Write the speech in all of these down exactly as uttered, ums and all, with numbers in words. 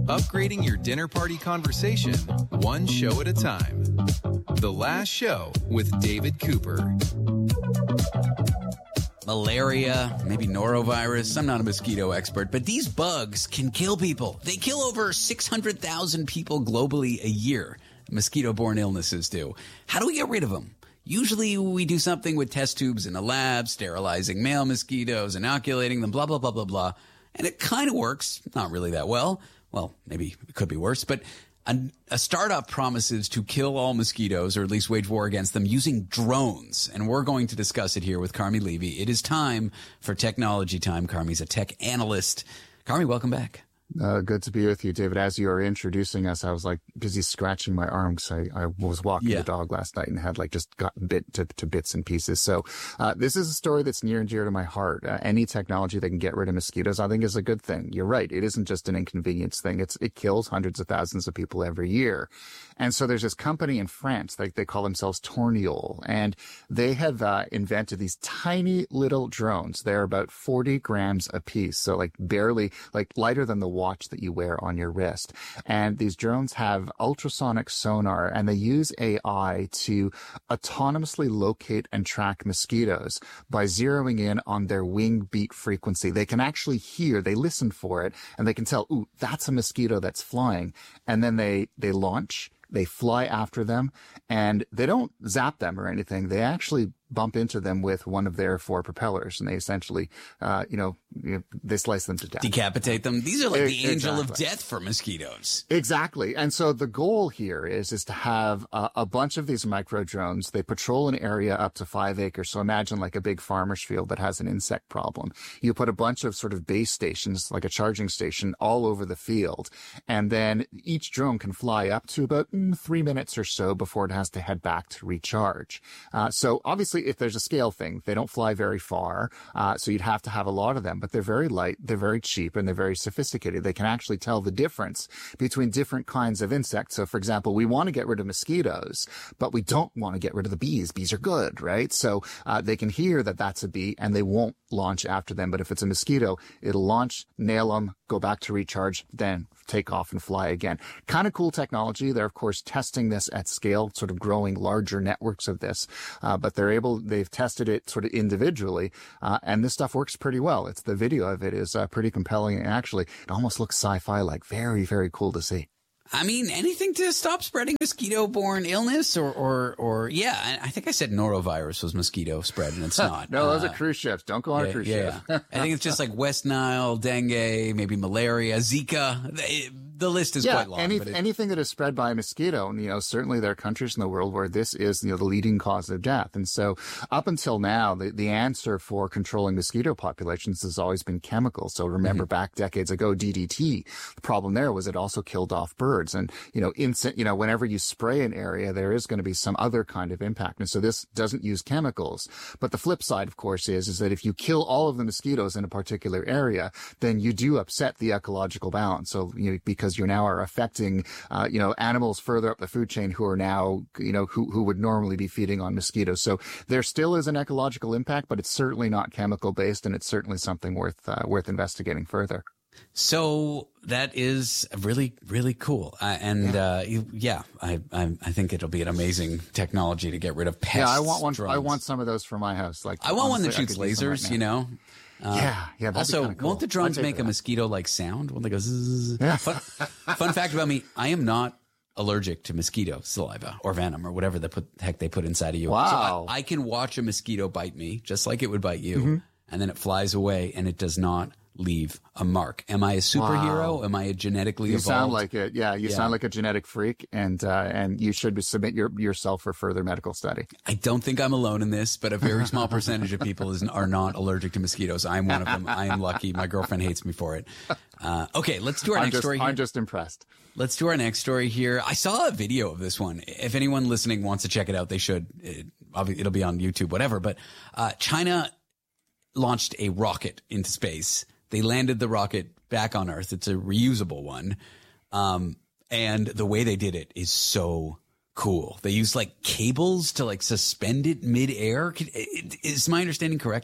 Upgrading your dinner party conversation, one show at a time. The Last Show with David Cooper. Malaria, maybe norovirus. I'm not a mosquito expert, but these bugs can kill people. They kill over six hundred thousand people globally a year. Mosquito-borne illnesses do. How do we get rid of them? Usually we do something with test tubes in a lab, sterilizing male mosquitoes, inoculating them, blah, blah, blah, blah, blah. And it kind of works. Not really that well. Well, maybe it could be worse, but a, a startup promises to kill all mosquitoes, or at least wage war against them, using drones. And we're going to discuss it here with Carmi Levy. It is time for Technology Time. Carmi's a tech analyst. Carmi, welcome back. Uh, good to be with you, David. As you were introducing us, I was like busy scratching my arm because I, I was walking yeah. the dog last night and had like just gotten bit to, to bits and pieces. So uh, this is a story that's near and dear to my heart. Uh, any technology that can get rid of mosquitoes, I think, is a good thing. You're right. It isn't just an inconvenience thing. It's it kills hundreds of thousands of people every year. And so there's this company in France, like they call themselves Torniol, and they have uh, invented these tiny little drones. They're about forty grams a piece, so like barely, like lighter than the watch that you wear on your wrist. And these drones have ultrasonic sonar, and they use A I to autonomously locate and track mosquitoes by zeroing in on their wing beat frequency. They can actually hear, they listen for it, and they can tell, ooh, that's a mosquito that's flying. And then they, they launch. They fly after them, and they don't zap them or anything. They actually bump into them with one of their four propellers, and they essentially, uh, you know, they slice them to death. Decapitate them. These are like the angel exactly. of death for mosquitoes. Exactly. And so the goal here is, is to have uh, a bunch of these micro drones. They patrol an area up to five acres. So imagine like a big farmer's field that has an insect problem. You put a bunch of sort of base stations, like a charging station, all over the field. And then each drone can fly up to about mm, three minutes or so before it has to head back to recharge. Uh, so obviously, if there's a scale thing, they don't fly very far. Uh, so you'd have to have a lot of them, but they're very light, they're very cheap, and they're very sophisticated. They can actually tell the difference between different kinds of insects. So for example, we want to get rid of mosquitoes, but we don't want to get rid of the bees. Bees are good, right? So uh, they can hear that that's a bee, and they won't launch after them. But if it's a mosquito, it'll launch, nail them, go back to recharge, then take off and fly again. Kind of cool technology. They're, of course, testing this at scale, sort of growing larger networks of this. Uh, but they're able, they've tested it sort of individually. Uh, and this stuff works pretty well. It's the video of it is uh, pretty compelling. And actually, it almost looks sci-fi like. Very, very cool to see. I mean, anything to stop spreading mosquito-borne illness or, or, or, yeah, I think I said norovirus was mosquito spread, and it's not. no, those uh, are cruise ships. Don't go on yeah, a cruise yeah. ship. I think it's just like West Nile, dengue, maybe malaria, Zika. It, the list is yeah, quite long. Any, but it, anything that is spread by a mosquito, and, you know, certainly there are countries in the world where this is, you know, the leading cause of death. And so up until now, the, the answer for controlling mosquito populations has always been chemical. So remember mm-hmm. back decades ago, D D T, the problem there was it also killed off birds. And, you know, instant, you know, whenever you spray an area, there is going to be some other kind of impact. And so this doesn't use chemicals. But the flip side, of course, is, is that if you kill all of the mosquitoes in a particular area, then you do upset the ecological balance. So, you know, because you now are affecting, uh, you know, animals further up the food chain who are now, you know, who, who would normally be feeding on mosquitoes. So there still is an ecological impact, but it's certainly not chemical based, and it's certainly something worth, uh, worth investigating further. So that is really, really cool. Uh, and, yeah, uh, you, yeah I, I, I think it'll be an amazing technology to get rid of pests. Yeah, I want one. drones. I want some of those for my house. Like, I want honestly, one that shoots lasers, right, you know? Uh, yeah, yeah. Also, cool. won't the drones make a mosquito-like sound when they go zzz? Yeah. Fun, fun fact about me, I am not allergic to mosquito saliva or venom or whatever the put, heck they put inside of you. Wow. So I, I can watch a mosquito bite me just like it would bite you, mm-hmm. and then it flies away and it does not leave a mark. Am I a superhero? Wow. Am I a genetically you evolved? You sound like it. Yeah, you yeah. sound like a genetic freak, and uh, and you should submit your, yourself for further medical study. I don't think I'm alone in this, but a very small percentage of people is, are not allergic to mosquitoes. I'm one of them. I am lucky. My girlfriend hates me for it. Uh, okay, let's do our I'm next just, story here. I'm just impressed. Let's do our next story here. I saw a video of this one. If anyone listening wants to check it out, they should. It, it'll be on YouTube, whatever. But uh, China launched a rocket into space. They landed the rocket back on Earth. It's a reusable one. Um, and the way they did it is so cool. They used like cables to like suspend it midair. Is my understanding correct there?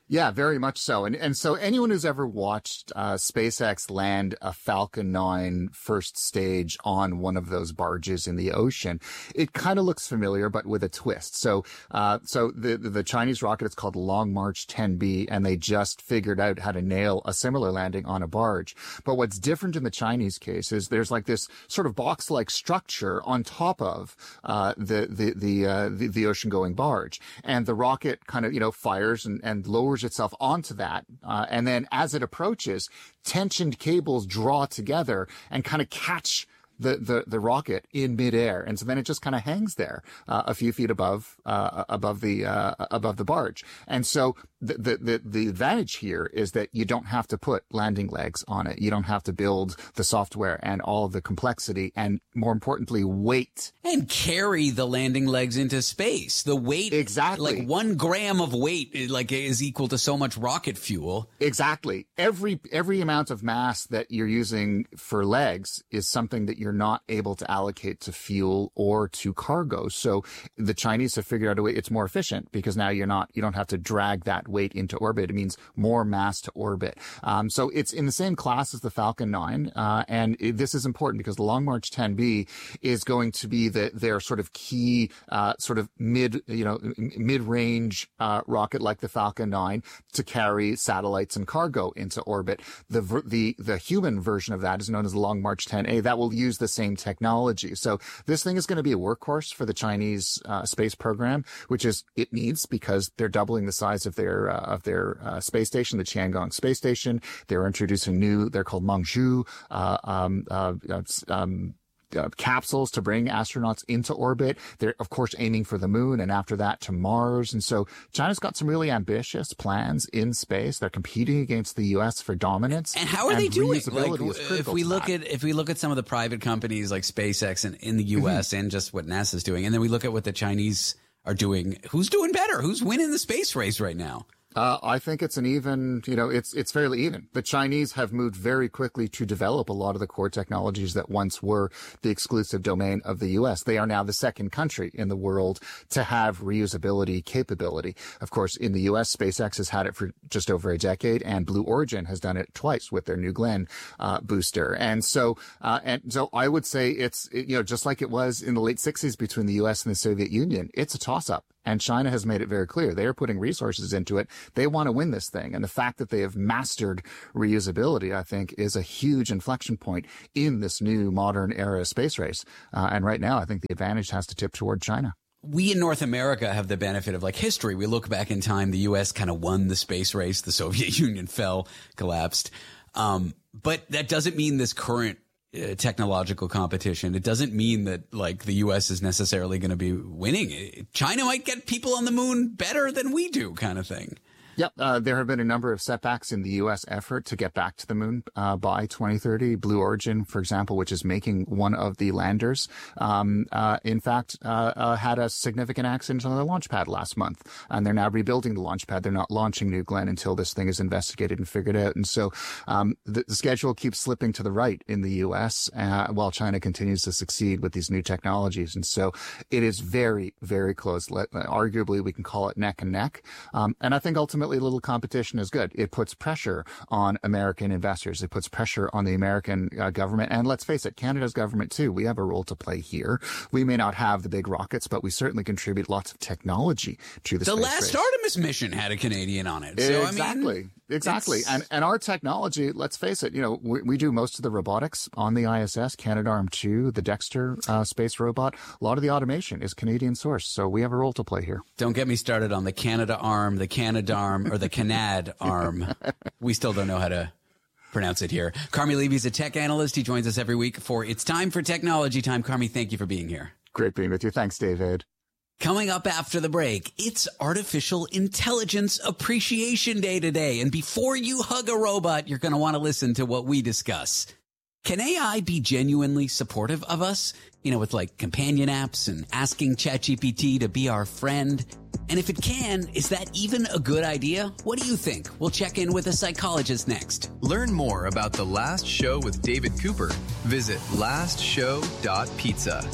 Yeah, very much so. And and so anyone who's ever watched uh, SpaceX land a Falcon nine first stage on one of those barges in the ocean, it kind of looks familiar, but with a twist. So uh, so the the Chinese rocket is called Long March ten B, and they just figured out how to nail a similar landing on a barge. But what's different in the Chinese case is there's like this sort of box-like structure on top of uh, the the the, uh, the the ocean-going barge, and the rocket kind of you know fires and, and lowers itself onto that, uh, and then as it approaches, tensioned cables draw together and kind of catch the, the, the rocket in midair. And so then it just kind of hangs there, uh, a few feet above, uh, above the, uh, above the barge. And so the, the, the, the advantage here is that you don't have to put landing legs on it. You don't have to build the software and all of the complexity and, more importantly, weight. And carry the landing legs into space. The weight. Exactly. Like one gram of weight, like, is equal to so much rocket fuel. Exactly. Every, every amount of mass that you're using for legs is something that you're not able to allocate to fuel or to cargo. So the Chinese have figured out a way it's more efficient because now you're not, you don't have to drag that weight into orbit. It means more mass to orbit. Um, so it's in the same class as the Falcon nine. Uh, and it, this is important because the Long March ten B is going to be the, their sort of key, uh, sort of mid, you know, mid-range, uh, rocket like the Falcon nine to carry satellites and cargo into orbit. The, the, the human version of that is known as the Long March ten A. That will use the same technology. So this thing is going to be a workhorse for the Chinese uh, space program, which is it needs because they're doubling the size of their uh, of their uh, space station, the Tiangong space station. They're introducing new. They're called Mengzhu. Uh, um, uh, um, Uh, capsules to bring astronauts into orbit. They're, of course, aiming for the moon and after that to Mars. And so China's got some really ambitious plans in space. They're competing against the U S for dominance. And how are they doing? Like, if we look that. at if we look at some of the private companies like SpaceX and in the U S mm-hmm. and just what NASA's doing, and then we look at what the Chinese are doing, who's doing better? Who's winning the space race right now? Uh, I think it's an even, you know, it's, it's fairly even. The Chinese have moved very quickly to develop a lot of the core technologies that once were the exclusive domain of the U S. They are now the second country in the world to have reusability capability. Of course, in the U S, SpaceX has had it for just over a decade, and Blue Origin has done it twice with their New Glenn, uh, booster. And so, uh, and so I would say it's, you know, just like it was in the late sixties between the U S and the Soviet Union, it's a toss-up. And China has made it very clear. They are putting resources into it. They want to win this thing. And the fact that they have mastered reusability, I think, is a huge inflection point in this new modern era space race. Uh, and right now, I think the advantage has to tip toward China. We in North America have the benefit of like history. We look back in time. The U S kind of won the space race. The Soviet Union fell, collapsed. Um, but that doesn't mean this current Uh, technological competition. It doesn't mean that like the U S is necessarily going to be winning. China might get people on the moon better than we do, kind of thing. Yep. Uh, there have been a number of setbacks in the U S effort to get back to the moon uh, by twenty thirty. Blue Origin, for example, which is making one of the landers, um, uh, in fact, uh, uh, had a significant accident on the launch pad last month. And they're now rebuilding the launch pad. They're not launching New Glenn until this thing is investigated and figured out. And so um, the, the schedule keeps slipping to the right in the U S uh, while China continues to succeed with these new technologies. And so it is very, very close. Let, arguably, we can call it neck and neck. Um, and I think ultimately, a little competition is good. It puts pressure on American investors. It puts pressure on the American uh, government. And let's face it, Canada's government too. We have a role to play here. We may not have the big rockets, but we certainly contribute lots of technology to the The space last race. Artemis mission had a Canadian on it. So, exactly. I mean, exactly. And and our technology, let's face it, you know, we, we do most of the robotics on the I S S, Canadarm two, the Dexter uh, space robot. A lot of the automation is Canadian source. So we have a role to play here. Don't get me started on the Canadarm, the Canadarm, or the Canadarm. We still don't know how to pronounce it here. Carmi Levy's a tech analyst. He joins us every week for It's Time for Technology Time. Carmi, thank you for being here. Great being with you. Thanks, David. Coming up after the break, it's Artificial Intelligence Appreciation Day today. And before you hug a robot, you're going to want to listen to what we discuss. Can A I be genuinely supportive of us? You know, with like companion apps and asking ChatGPT to be our friend. And if it can, is that even a good idea? What do you think? We'll check in with a psychologist next. Learn more about The Last Show with David Cooper. Visit last show dot pizza.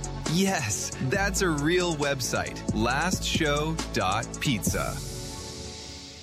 Yes, that's a real website. last show dot pizza.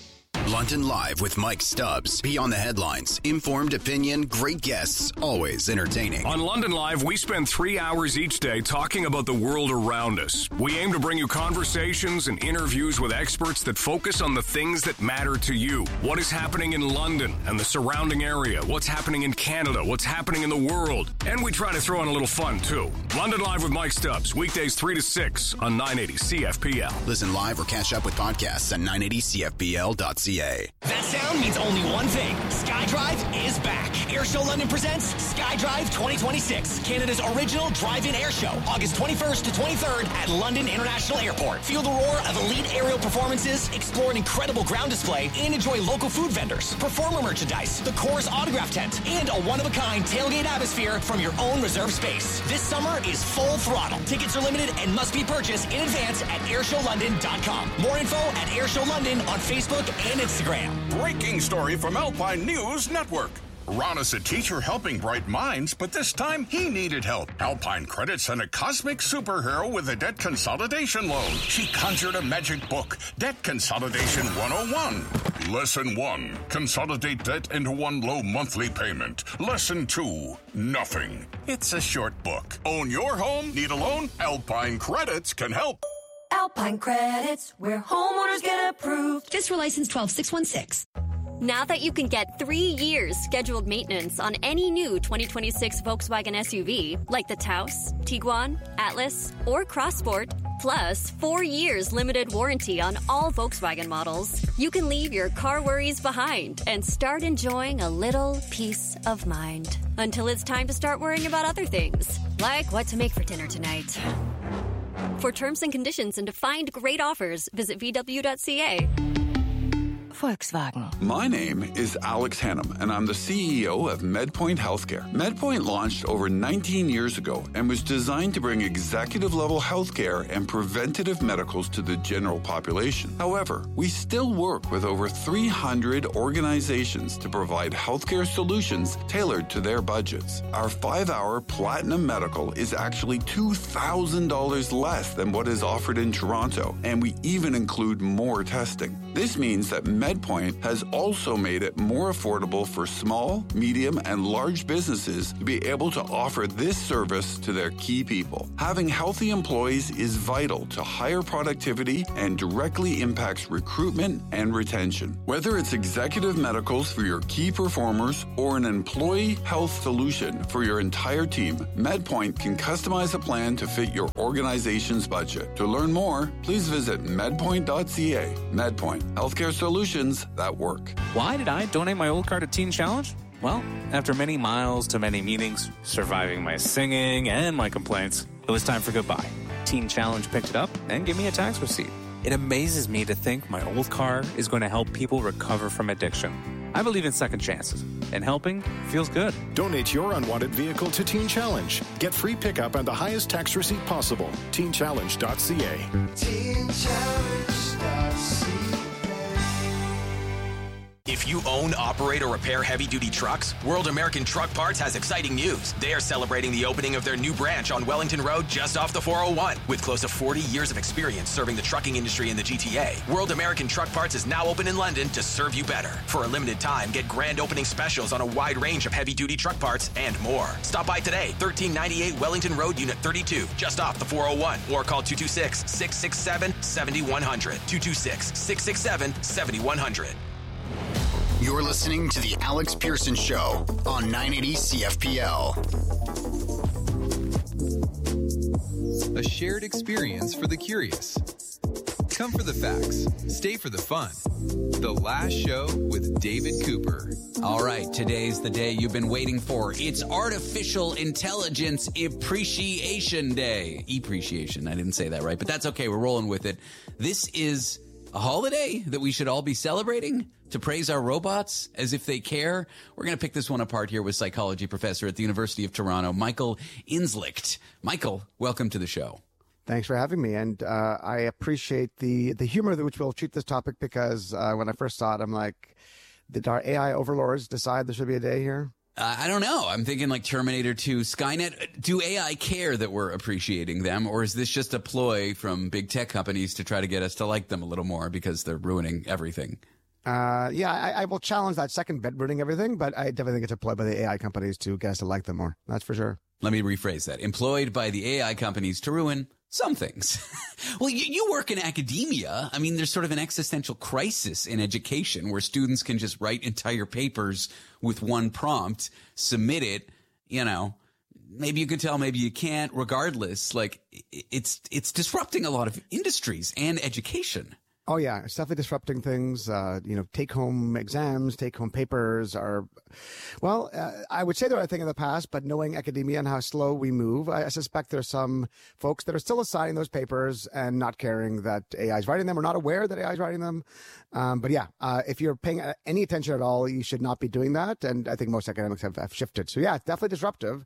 London Live with Mike Stubbs. Beyond the headlines, informed opinion, great guests, always entertaining. On London Live, we spend three hours each day talking about the world around us. We aim to bring you conversations and interviews with experts that focus on the things that matter to you. What is happening in London and the surrounding area? What's happening in Canada? What's happening in the world? And we try to throw in a little fun, too. London Live with Mike Stubbs, weekdays three to six on nine eighty C F P L. Listen live or catch up with podcasts at nine eighty C F P L dot C A. That sound means only one thing. SkyDrive is back. Airshow London presents SkyDrive twenty twenty-six, Canada's original drive-in airshow, August twenty-first to twenty-third at London International Airport. Feel the roar of elite aerial performances, explore an incredible ground display, and enjoy local food vendors, performer merchandise, the Coors autograph tent, and a one-of-a-kind tailgate atmosphere from your own reserved space. This summer is full throttle. Tickets are limited and must be purchased in advance at airshow london dot com. More info at Airshow London on Facebook and Instagram. Breaking story from Alpine News Network. Ron is a teacher helping bright minds, but this time he needed help. Alpine Credit sent a cosmic superhero with a debt consolidation loan. She conjured a magic book, Debt Consolidation one oh one. Lesson one, consolidate debt into one low monthly payment. Lesson two, nothing. It's a short book. Own your home? Need a loan? Alpine Credits can help. Alpine Credits, where homeowners get approved. Just for license twelve six one six. Now that you can get three years scheduled maintenance on any new twenty twenty-six Volkswagen S U V, like the Taos, Tiguan, Atlas, or Crossport, plus four years limited warranty on all Volkswagen models, you can leave your car worries behind and start enjoying a little peace of mind. Until it's time to start worrying about other things, like what to make for dinner tonight. For terms and conditions and to find great offers, visit V W dot C A. Volkswagen. My name is Alex Hannum, and I'm the C E O of MedPoint Healthcare. MedPoint launched over nineteen years ago and was designed to bring executive-level healthcare and preventative medicals to the general population. However, we still work with over three hundred organizations to provide healthcare solutions tailored to their budgets. Our five-hour Platinum Medical is actually two thousand dollars less than what is offered in Toronto, and we even include more testing. This means that MedPoint has also made it more affordable for small, medium, and large businesses to be able to offer this service to their key people. Having healthy employees is vital to higher productivity and directly impacts recruitment and retention. Whether it's executive medicals for your key performers or an employee health solution for your entire team, MedPoint can customize a plan to fit your organization's budget. To learn more, please visit medpoint dot C A. MedPoint, healthcare solutions that work. Why did I donate my old car to Teen Challenge? Well, after many miles to many meetings, surviving my singing and my complaints, it was time for goodbye. Teen Challenge picked it up and gave me a tax receipt. It amazes me to think my old car is going to help people recover from addiction. I believe in second chances, and helping feels good. Donate your unwanted vehicle to Teen Challenge. Get free pickup and the highest tax receipt possible. teen challenge dot C A. teen challenge dot C A. If you own, operate, or repair heavy-duty trucks, World American Truck Parts has exciting news. They are celebrating the opening of their new branch on Wellington Road just off the four oh one. With close to forty years of experience serving the trucking industry in the G T A, World American Truck Parts is now open in London to serve you better. For a limited time, get grand opening specials on a wide range of heavy-duty truck parts and more. Stop by today, thirteen ninety-eight Wellington Road, Unit thirty-two, just off the four oh one, or call two two six, six six seven, seven one zero zero, two two six, six six seven, seven one zero zero. You're listening to The Alex Pearson Show on nine eighty C F P L. A shared experience for the curious. Come for the facts. Stay for the fun. The Last Show with David Cooper. All right, today's the day you've been waiting for. It's Artificial Intelligence Appreciation Day. Appreciation. I didn't say that right, but that's okay. We're rolling with it. This is a holiday that we should all be celebrating to praise our robots as if they care. We're going to pick this one apart here with psychology professor at the University of Toronto, Michael Inzlicht. Michael, welcome to the show. Thanks for having me, and uh, I appreciate the the humor with which we'll treat this topic, because uh, when I first saw it, I'm like, did our A I overlords decide there should be a day here? Uh, I don't know. I'm thinking like Terminator two, Skynet. Do A I care that we're appreciating them, or is this just a ploy from big tech companies to try to get us to like them a little more because they're ruining everything? Uh, yeah, I, I will challenge that second bit, ruining everything, but I definitely think it's employed by the A I companies to get us to like them more. That's for sure. Let me rephrase that. Employed by the A I companies to ruin some things. Well, you, you work in academia. I mean, there's sort of an existential crisis in education where students can just write entire papers with one prompt, submit it, you know. Maybe you can tell, maybe you can't. Regardless, like it's it's disrupting a lot of industries and education. Oh, yeah. It's definitely disrupting things. Uh, you know, take-home exams, take-home papers are, well, uh, I would say they're a thing in the past, but knowing academia and how slow we move, I, I suspect there's some folks that are still assigning those papers and not caring that A I is writing them or not aware that A I is writing them. Um, but yeah, uh, if you're paying any attention at all, you should not be doing that. And I think most academics have, have shifted. So yeah, it's definitely disruptive.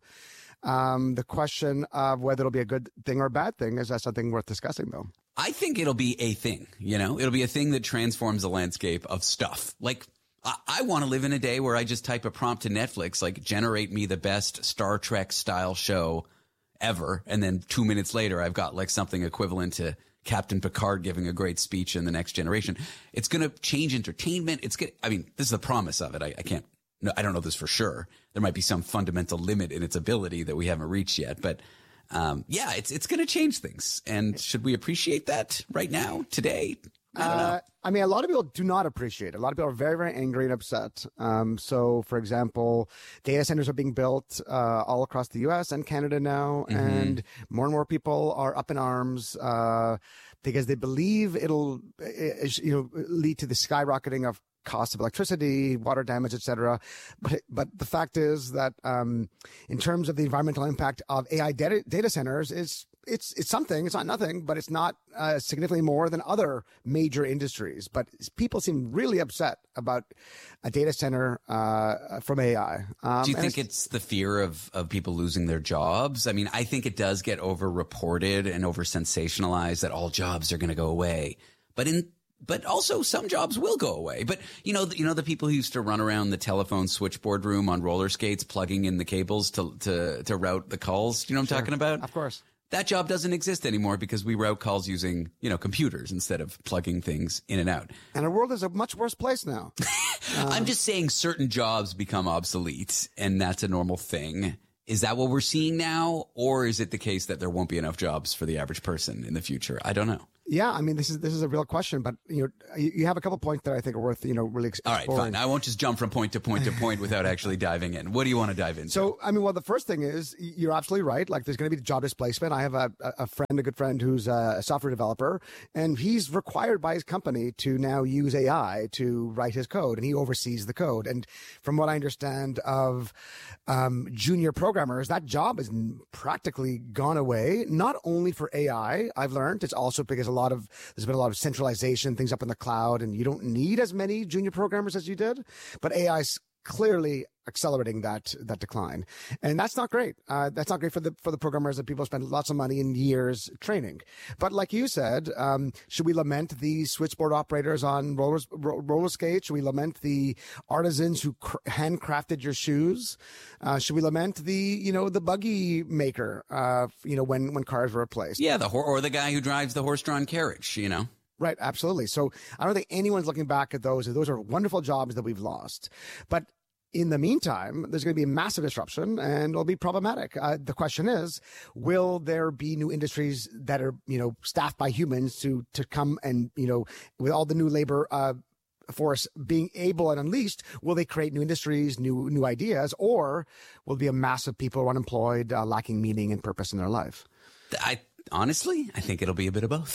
Um, the question of whether it'll be a good thing or a bad thing is that something worth discussing, though. I think it'll be a thing, you know, it'll be a thing that transforms the landscape of stuff. Like, I, I want to live in a day where I just type a prompt to Netflix, like, generate me the best Star Trek style show ever. And then two minutes later, I've got like something equivalent to Captain Picard giving a great speech in The Next Generation. It's going to change entertainment. It's going I mean, this is the promise of it. I, I can't. No, I don't know this for sure. There might be some fundamental limit in its ability that we haven't reached yet. But um, yeah, it's it's going to change things. And should we appreciate that right now, today? I don't know. Uh, I mean, a lot of people do not appreciate it. A lot of people are very, very angry and upset. Um, so, for example, data centers are being built uh, all across the U S and Canada now. Mm-hmm. And more and more people are up in arms uh, because they believe it'll you know, lead to the skyrocketing of cost of electricity, water damage, et cetera. But but the fact is that um, in terms of the environmental impact of A I data, data centers, is it's it's something. It's not nothing, but it's not uh, significantly more than other major industries. But people seem really upset about a data center uh, from A I. Um, Do you think it's, it's the fear of, of people losing their jobs? I mean, I think it does get over-reported and over-sensationalized that all jobs are going to go away. But in But also some jobs will go away. But, you know, you know, the people who used to run around the telephone switchboard room on roller skates, plugging in the cables to to, to route the calls. Do you know what Sure. I'm talking about? Of course. That job doesn't exist anymore because we route calls using, you know, computers instead of plugging things in and out. And our world is a much worse place now. uh, I'm just saying certain jobs become obsolete, and that's a normal thing. Is that what we're seeing now? Or is it the case that there won't be enough jobs for the average person in the future? I don't know. Yeah, I mean, this is this is a real question, but you know, you, you have a couple points that I think are worth you know really exploring. All right, fine. I won't just jump from point to point to point without actually diving in. What do you want to dive into? So, I mean, well, the first thing is you're absolutely right. Like, there's going to be job displacement. I have a, a friend, a good friend, who's a software developer, and he's required by his company to now use A I to write his code, and he oversees the code. And from what I understand of um, junior programmers, that job has practically gone away. Not only for A I, I've learned, it's also because a lot of there's been a lot of centralization, things up in the cloud, and you don't need as many junior programmers as you did. But A I's clearly accelerating that that decline, and that's not great. Uh, that's not great for the for the programmers that people spend lots of money and years training. But like you said, um, should we lament the switchboard operators on roller roller skates? Should we lament the artisans who cr- handcrafted your shoes? Uh, should we lament the you know the buggy maker? Uh, you know when when cars were replaced? Yeah, the or the guy who drives the horse-drawn carriage. You know. Right, absolutely. So I don't think anyone's looking back at those. Those are wonderful jobs that we've lost. But in the meantime, there's going to be a massive disruption, and it'll be problematic. Uh, the question is, will there be new industries that are, you know, staffed by humans to to come and, you know, with all the new labor uh, force being able and unleashed, will they create new industries, new new ideas, or will there be a mass of people who are unemployed, uh, lacking meaning and purpose in their life? I honestly, I think it'll be a bit of both.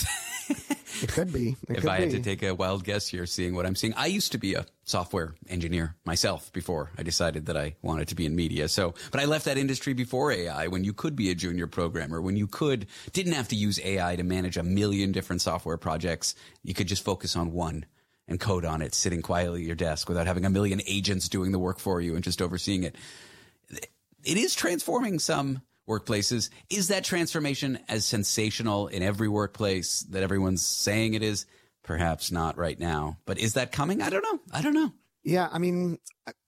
It could be. It if could I had be. to take a wild guess here, seeing what I'm seeing. I used to be a software engineer myself before I decided that I wanted to be in media. So, but I left that industry before A I, when you could be a junior programmer, when you could, didn't have to use A I to manage a million different software projects. You could just focus on one and code on it, sitting quietly at your desk without having a million agents doing the work for you and just overseeing it. It is transforming some workplaces. Is that transformation as sensational in every workplace that everyone's saying it is? Perhaps not right now. But is that coming? I don't know. I don't know. Yeah, I mean,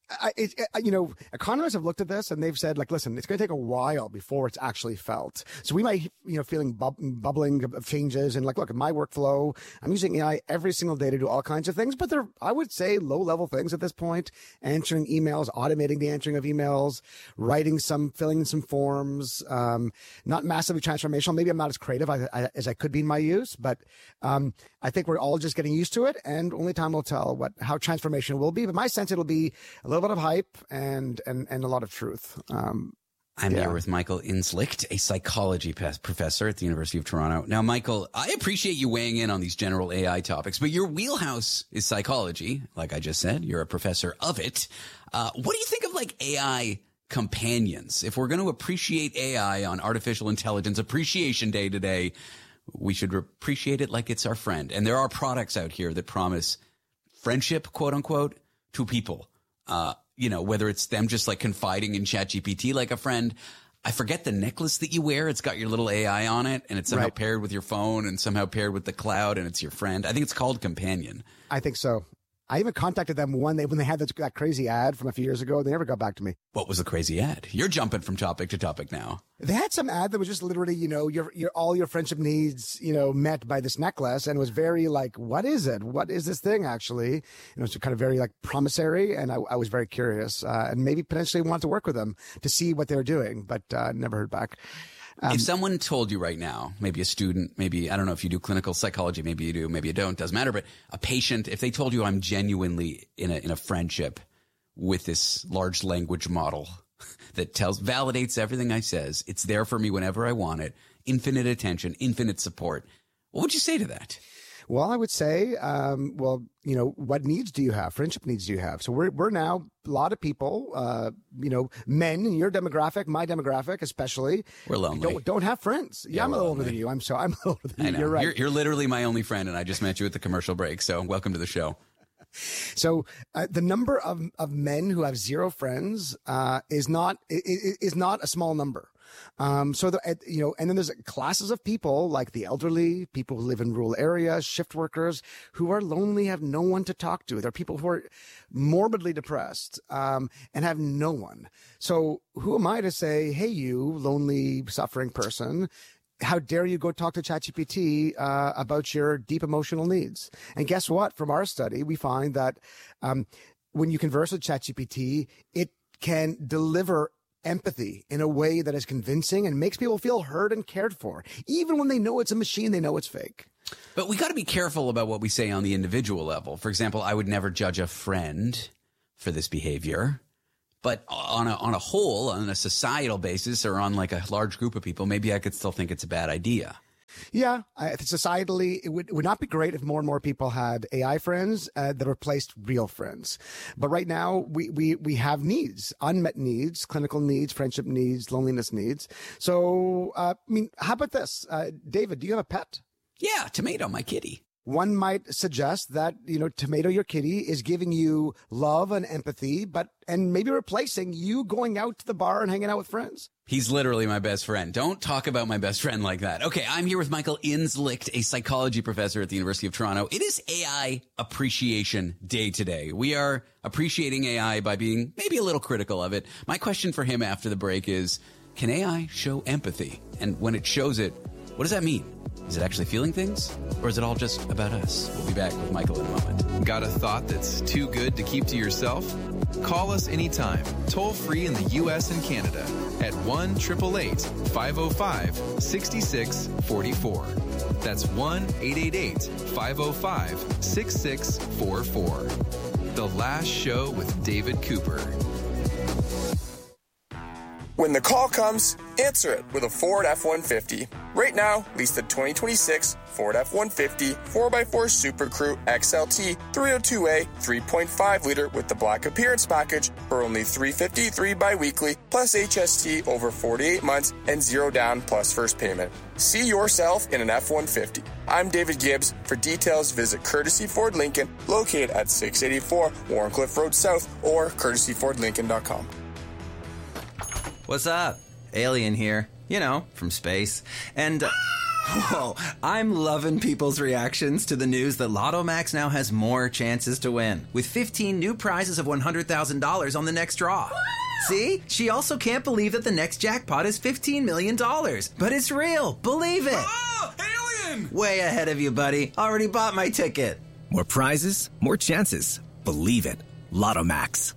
I, it, it, you know, economists have looked at this and they've said, like, listen, it's going to take a while before it's actually felt. So we might, you know, feeling bub- bubbling of changes and like, look, in my workflow, I'm using A I every single day to do all kinds of things, but they're, I would say, low level things at this point, answering emails, automating the answering of emails, writing some, filling in some forms, um, not massively transformational. Maybe I'm not as creative I, I, as I could be in my use, but um, I think we're all just getting used to it, and only time will tell what how transformational will be. But my sense, it'll be a little bit of hype and and and a lot of truth. Um, I'm yeah. here with Michael Inslicht, a psychology professor at the University of Toronto. Now, Michael, I appreciate you weighing in on these general A I topics, but your wheelhouse is psychology. Like I just said, you're a professor of it. Uh, what do you think of like A I companions? If we're going to appreciate A I on Artificial Intelligence Appreciation Day today, we should appreciate it like it's our friend. And there are products out here that promise friendship, quote unquote, to people. Uh, you know, whether it's them just like confiding in ChatGPT like a friend. I forget the necklace that you wear. It's got your little A I on it, and it's somehow Right. paired with your phone and somehow paired with the cloud, and it's your friend. I think it's called Companion. I think so. I even contacted them one day when they had that, that crazy ad from a few years ago. They never got back to me. What was the crazy ad? You're jumping from topic to topic now. They had some ad that was just literally, you know, your your all your friendship needs, you know, met by this necklace, and it was very like, what is it? What is this thing actually? And it was kind of very like promissory, and I, I was very curious, uh, and maybe potentially wanted to work with them to see what they were doing, but uh, never heard back. Um, if someone told you right now, maybe a student, maybe, I don't know if you do clinical psychology, maybe you do, maybe you don't, doesn't matter, but a patient, if they told you I'm genuinely in a, in a friendship with this large language model that tells, validates everything I says, it's there for me whenever I want it, infinite attention, infinite support, what would you say to that? Well, I would say, um, well, you know, what needs do you have? Friendship needs do you have? So we're we're now a lot of people, uh, you know, men in your demographic, my demographic especially. We're lonely. Don't, don't have friends. Yeah, Yeah, I'm a we're little older lonely. than you. I'm so I'm a little older than I you. know. You're right. You're, you're literally my only friend, and I just met you at the commercial break, so welcome to the show. So uh, the number of, of men who have zero friends uh, is not is, is not a small number. Um, so the, you know, and then there's classes of people like the elderly, people who live in rural areas, shift workers who are lonely, have no one to talk to. There are people who are morbidly depressed um, and have no one. So who am I to say, hey, you lonely, suffering person, how dare you go talk to ChatGPT uh, about your deep emotional needs? And guess what? From our study, we find that um, when you converse with ChatGPT, it can deliver empathy in a way that is convincing and makes people feel heard and cared for. Even when they know it's a machine, they know it's fake. But we got to be careful about what we say on the individual level. For example, I would never judge a friend for this behavior. But on a on a whole, on a societal basis, or on like a large group of people, maybe I could still think it's a bad idea. Yeah, I, societally, it would, it would not be great if more and more people had A I friends uh, that replaced real friends. But right now, we, we, we have needs, unmet needs, clinical needs, friendship needs, loneliness needs. So, uh, I mean, how about this? Uh, David, do you have a pet? Yeah, Tomato, my kitty. One might suggest that, you know, Tomato, your kitty, is giving you love and empathy, but and maybe replacing you going out to the bar and hanging out with friends. He's literally my best friend. Don't talk about my best friend like that. Okay, I'm here with Michael Inslicht, a psychology professor at the University of Toronto. It is A I Appreciation Day today. We are appreciating A I by being maybe a little critical of it. My question for him after the break is, can A I show empathy? And when it shows it, what does that mean? Is it actually feeling things, or is it all just about us? We'll be back with Michael in a moment. Got a thought that's too good to keep to yourself? Call us anytime, toll free in the U S and Canada at one eight eight eight, five oh five, six six four four. That's one eight eight eight, five oh five, six six four four. The Last Show with David Cooper. When the call comes, answer it with a Ford F one fifty. Right now, lease the twenty twenty-six Ford F one fifty four by four Super Crew X L T three oh two A three point five liter with the Black Appearance Package for only three hundred fifty-three dollars bi-weekly plus H S T over forty-eight months and zero down plus first payment. See yourself in an F one fifty. I'm David Gibbs. For details, visit Courtesy Ford Lincoln, located at six eighty-four Warncliffe Road South or courtesy ford lincoln dot com. What's up? Alien here. You know, from space. And... Uh, Whoa, I'm loving people's reactions to the news that Lotto Max now has more chances to win, with fifteen new prizes of one hundred thousand dollars on the next draw. See? She also can't believe that the next jackpot is fifteen million dollars. But it's real. Believe it. Oh, alien! Way ahead of you, buddy. Already bought my ticket. More prizes, more chances. Believe it. Lotto Max.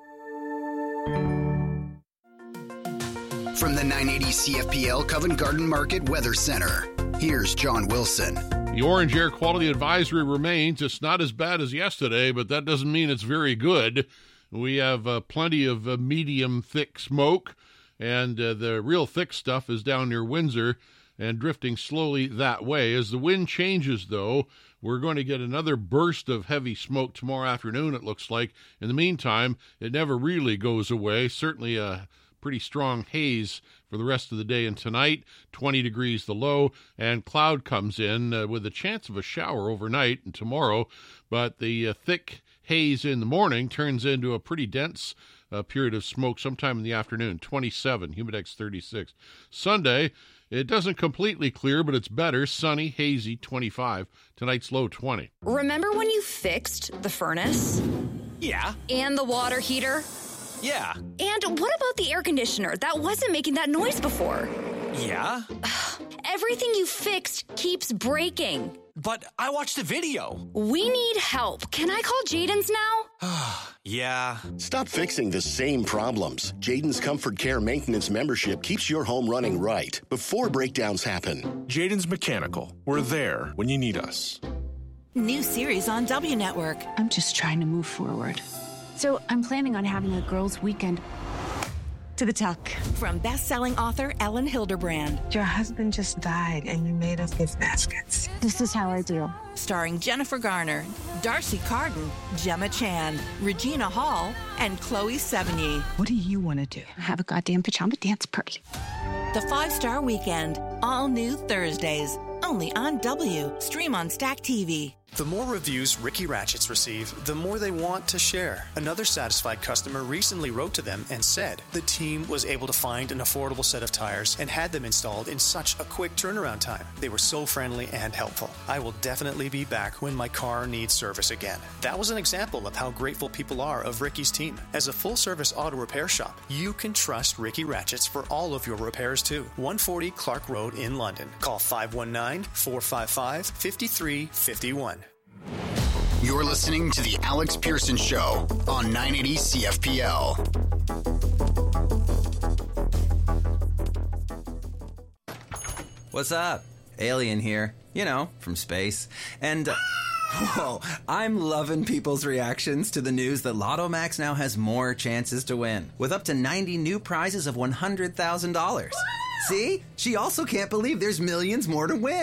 From the nine eighty C F P L Covent Garden Market Weather Center, here's John Wilson. The orange air quality advisory remains. It's not as bad as yesterday, but that doesn't mean it's very good. We have uh, plenty of uh, medium thick smoke, and uh, the real thick stuff is down near Windsor and drifting slowly that way. As the wind changes, though, we're going to get another burst of heavy smoke tomorrow afternoon, it looks like. In the meantime, it never really goes away. Certainly a pretty strong haze for the rest of the day and tonight. twenty degrees the low, and cloud comes in uh, with a chance of a shower overnight and tomorrow. But the uh, thick haze in the morning turns into a pretty dense uh, period of smoke sometime in the afternoon. twenty-seven, Humidex thirty-six. Sunday, it doesn't completely clear, but it's better. Sunny, hazy, twenty-five. Tonight's low, twenty. Remember when you fixed the furnace? Yeah. And the water heater? Yeah. And what about the air conditioner? That wasn't making that noise before. Yeah. Everything you fixed keeps breaking. But I watched the video. We need help. Can I call Jaden's now? Yeah. Stop fixing the same problems. Jaden's Comfort Care Maintenance membership keeps your home running right before breakdowns happen. Jaden's Mechanical. We're there when you need us. New series on W Network. I'm just trying to move forward. So I'm planning on having a girls' weekend. To the tuck. From best-selling author Ellen Hilderbrand. Your husband just died and you made us gift baskets. This is how I do. Starring Jennifer Garner, Darcy Carden, Gemma Chan, Regina Hall, and Chloe Sevigny. What do you want to do? Have a goddamn pajama dance party. The Five-Star Weekend. All new Thursdays. Only on W. Stream on Stack T V. The more reviews Ricky Ratchets receive, the more they want to share. Another satisfied customer recently wrote to them and said the team was able to find an affordable set of tires and had them installed in such a quick turnaround time. They were so friendly and helpful. I will definitely be back when my car needs service again. That was an example of how grateful people are of Ricky's team. As a full-service auto repair shop, you can trust Ricky Ratchets for all of your repairs too. one forty Clark Road in London. Call five one nine, four five five, five three five one. You're listening to The Alex Pearson Show on nine eighty C F P L. What's up? Alien here. You know, from space. And, uh, whoa, I'm loving people's reactions to the news that Lotto Max now has more chances to win, with up to ninety new prizes of one hundred thousand dollars. See? She also can't believe there's millions more to win.